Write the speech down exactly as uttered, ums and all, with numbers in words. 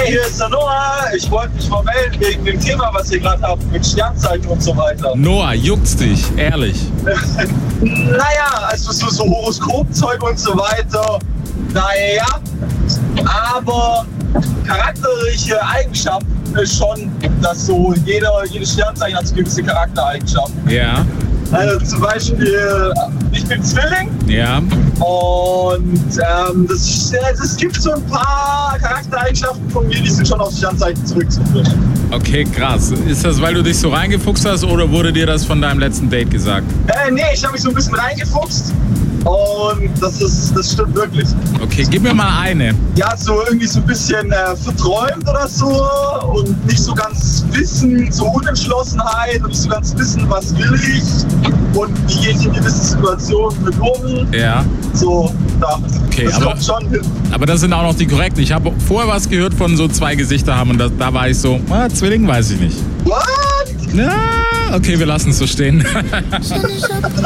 Hey, hier ist der Noah. Ich wollte mich mal melden wegen dem Thema, was ihr gerade habt mit Sternzeichen und so weiter. Noah, juckt's dich, ehrlich? Naja, also so, so Horoskopzeug und so weiter. Naja, aber charakterliche Eigenschaften ist schon, dass so jeder, jedes Sternzeichen hat so gewisse Charaktereigenschaften. Ja. Also zum Beispiel, ich bin Zwilling. Ja. Und ähm, das, es gibt so ein paar Charaktereigenschaften von mir, die sind schon auf Sternzeichen zurückzuführen. Okay, krass. Ist das, weil du dich so reingefuchst hast oder wurde dir das von deinem letzten Date gesagt? Äh, nee, ich habe mich so ein bisschen reingefuchst. Und das ist, das stimmt wirklich. Okay, gib mir mal eine. Ja, so irgendwie so ein bisschen äh, verträumt oder so und nicht so ganz wissen, so Unentschlossenheit und nicht so ganz wissen, was will ich und wie gehe ich in gewisse Situationen mit um. Ja. So, da. Okay, das aber, kommt schon hin. Aber das sind auch noch die korrekten. Ich habe vorher was gehört von so zwei Gesichter haben und da, da war ich so, ah, Zwilling weiß ich nicht. What? Na, okay, wir lassen es so stehen.